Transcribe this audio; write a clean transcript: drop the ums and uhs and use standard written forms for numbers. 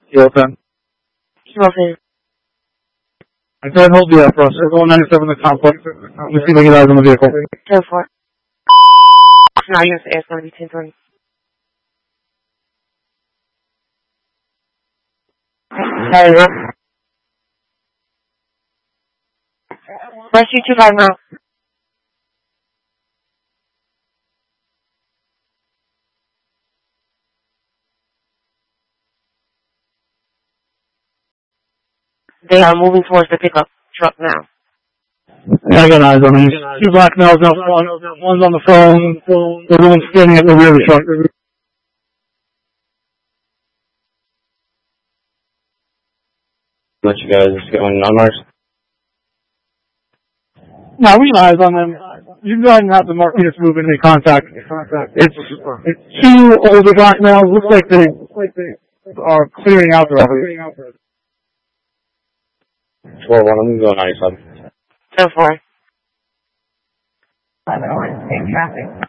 Kilo 10. Kilo 10. I tried hold the for us. We're going 97 in the complex. Let me see if I can get eyes on the vehicle. 10-4. Now you're going to be 10-3. Sorry, no. Rescue 25 now. They are moving towards the pickup truck now. Yeah, I got eyes on them. 2 black males out front. One's on the phone. The other one's standing at the rear of the truck. Let you guys going numbers. No, we got eyes on them. You go ahead and have the Martinez move in any contact. It's 2 older black males. Looks like they are clearing out the rubber. 4-1, I'm going to go 97. 10-4. I know, it's traffic.